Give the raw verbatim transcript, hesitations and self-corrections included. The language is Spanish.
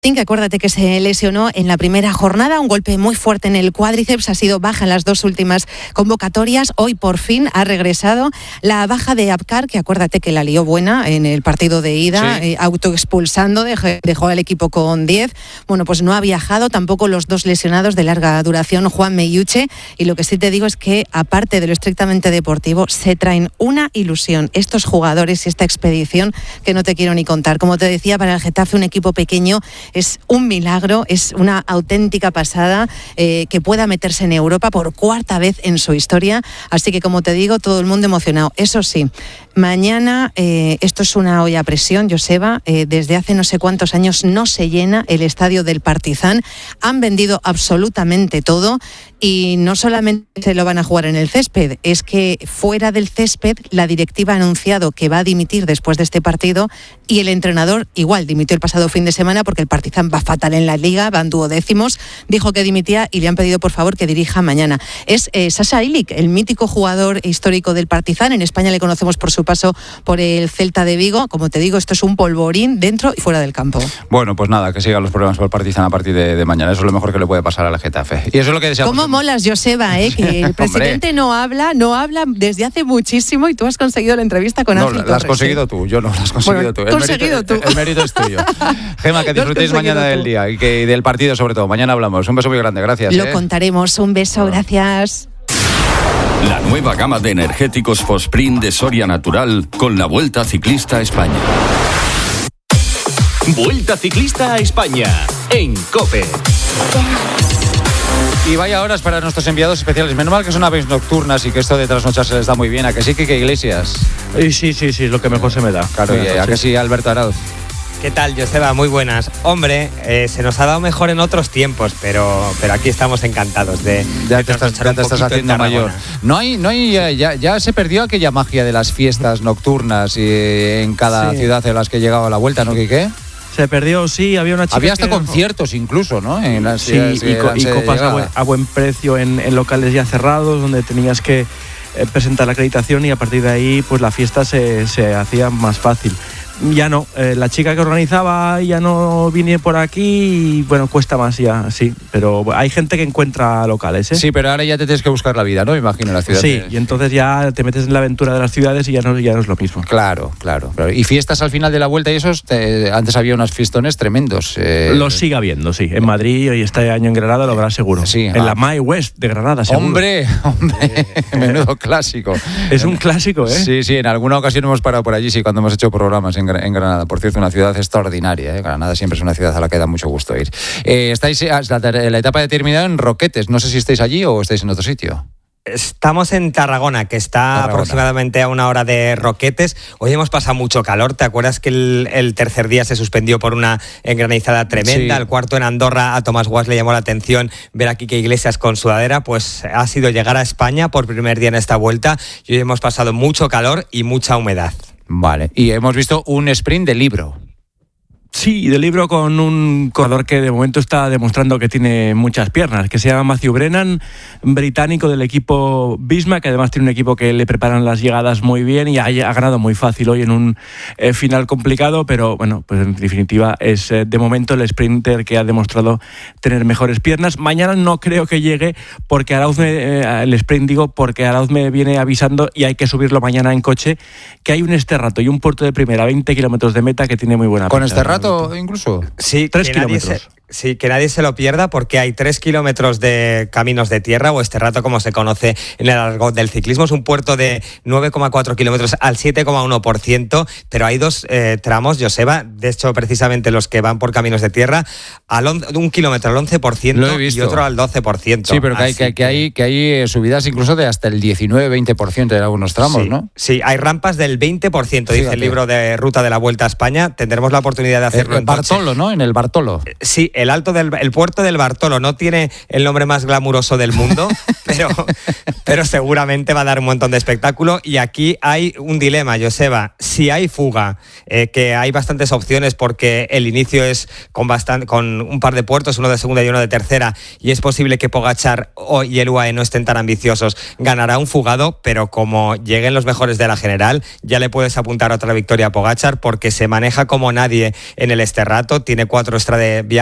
que acuérdate que se lesionó en la primera jornada, un golpe muy fuerte en el cuádriceps, ha sido baja en las dos últimas convocatorias, hoy por fin ha regresado. La baja de Abkar, que acuérdate que la lió buena en el partido de ida, sí. eh, autoexpulsando, dejó, dejó al equipo con diez, bueno, pues no ha viajado, tampoco los dos lesionados de larga duración, Juan Meyuche, y lo que sí te digo es que, aparte de lo estrictamente deportivo, se traen una ilusión estos jugadores y esta expedición que no te quiero ni contar. Como te decía, para el Getafe, un equipo pequeño, es un milagro, es una auténtica pasada eh, que pueda meterse en Europa por cuarta vez en su historia. Así que, como te digo, todo el mundo emocionado. Eso sí, mañana, eh, esto es una olla a presión, Joseba, eh, desde hace no sé cuántos años no se llena el estadio del Partizan. Han vendido absolutamente todo y no solamente se lo van a jugar en el césped, es que fuera del césped la directiva ha anunciado que va a dimitir después de este partido y el entrenador igual dimitió el pasado fin de semana porque el Partizan va fatal en la liga, van duodécimos, dijo que dimitía y le han pedido por favor que dirija mañana. Es eh, Sasa Ilic, el mítico jugador histórico del Partizan. En España le conocemos por su paso por el Celta de Vigo. Como te digo, esto es un polvorín dentro y fuera del campo. Bueno, pues nada, que sigan los problemas por el Partizan a partir de, de mañana. Eso es lo mejor que le puede pasar a la Getafe. Y eso es lo que deseamos. ¿Cómo molas, Joseba, eh? Que el presidente no habla, no habla desde hace muchísimo y tú has conseguido la entrevista con no, Ángel la Torres. has conseguido ¿eh? tú, yo no la has conseguido bueno, tú. El conseguido mérito, tú. El, el mérito es tuyo. Gema, que disfrutéis mañana del día y que del partido sobre todo. Mañana hablamos. Un beso muy grande, gracias. Lo ¿eh? contaremos. Un beso, gracias. La nueva gama de energéticos Fosprint de Soria Natural con la Vuelta Ciclista a España. Vuelta Ciclista a España en COPE. Y vaya horas para nuestros enviados especiales. Menos mal que son aves nocturnas y que esto de trasnochar se les da muy bien. ¿A que sí, Quique Iglesias? Sí, sí, sí, sí, lo que mejor se me da. Claro, y a que sí, Alberto Arauz. ¿Qué tal, Joseba? Muy buenas. Hombre, eh, se nos ha dado mejor en otros tiempos, pero, pero aquí estamos encantados de... Ya de te estás, ya te estás haciendo mayor. No hay, no hay, ya, ya se perdió aquella magia de las fiestas nocturnas y en cada sí. ciudad en las que llegaba la vuelta, ¿no, Quique? Se perdió, sí, había una chica. Había hasta que... conciertos incluso, ¿no? En las sí, y, co- y copas a buen, a buen precio en, en locales ya cerrados, donde tenías que eh, presentar la acreditación y a partir de ahí pues la fiesta se, se hacía más fácil. Ya no, eh, la chica que organizaba ya no viene por aquí y bueno, cuesta más ya, sí, pero hay gente que encuentra locales, ¿eh? Sí, pero ahora ya te tienes que buscar la vida, ¿no? Me imagino, en la ciudad. Sí, y entonces ya te metes en la aventura de las ciudades y ya no, ya no es lo mismo. Claro, claro, claro. Y fiestas al final de la vuelta y esos, te, antes había unos fiestones tremendos. Eh... Los sigue habiendo, sí, en Madrid y este año en Granada lo habrá seguro. Sí, en ah. la My West de Granada, seguro. Hombre, hombre, menudo clásico. Es un clásico, ¿eh? Sí, sí, en alguna ocasión hemos parado por allí, sí, cuando hemos hecho programas en en Granada. Por cierto, una ciudad extraordinaria, ¿eh? Granada siempre es una ciudad a la que da mucho gusto ir. Eh, estáis, la, la etapa de terminado en Roquetes, no sé si estáis allí o estáis en otro sitio. Estamos en Tarragona, que está Tarragona. aproximadamente a una hora de Roquetes. Hoy hemos pasado mucho calor. ¿Te acuerdas que el, el tercer día se suspendió por una engranizada tremenda? Sí. El cuarto en Andorra, a Tomás Guas le llamó la atención ver a Quique Iglesias con sudadera. Pues ha sido llegar a España por primer día en esta vuelta y hoy hemos pasado mucho calor y mucha humedad. Vale, y hemos visto un sprint de libro. Sí, de libro con un corredor que de momento está demostrando que tiene muchas piernas, que se llama Matthew Brennan, británico del equipo Visma, que además tiene un equipo que le preparan las llegadas muy bien y ha, ha ganado muy fácil hoy en un eh, final complicado, pero bueno, pues en definitiva es eh, de momento el sprinter que ha demostrado tener mejores piernas. Mañana no creo que llegue porque Arauz me, eh, el sprint digo porque Arauz me viene avisando y hay que subirlo mañana en coche, que hay un Esterrato y un puerto de primera a veinte kilómetros de meta que tiene muy buena ¿Con pinta. Esterrato incluso? Sí, tres que nadie kilómetros. Se, sí, que nadie se lo pierda porque hay tres kilómetros de caminos de tierra, o Esterrato como se conoce en el argot del ciclismo. Es un puerto de nueve coma cuatro kilómetros al siete coma uno por ciento, pero hay dos eh, tramos, Joseba, de hecho precisamente los que van por caminos de tierra, al on, un kilómetro al once por ciento y otro al doce por ciento. Sí, pero que hay, que, que hay, que hay subidas incluso de hasta el diecinueve a veinte por ciento en algunos tramos, sí, ¿no? Sí, hay rampas del veinte por ciento, dice Fíjate. El libro de Ruta de la Vuelta a España. Tendremos la oportunidad de hacerlo eh, en Bartolo, ¿no? En el Bartolo. Sí, el alto del el puerto del Bartolo. No tiene el nombre más glamuroso del mundo, pero, pero seguramente va a dar un montón de espectáculo. Y aquí hay un dilema, Joseba. Si hay fuga, eh, que hay bastantes opciones porque el inicio es con, bastan- con un par de puertos, uno de segunda y uno de tercera, y es posible que Pogačar y el U A E no estén tan ambiciosos, ganará un fugado, pero como lleguen los mejores de la general, ya le puedes apuntar otra victoria a Pogačar porque se maneja como nadie en el este rato, tiene cuatro extra de viaje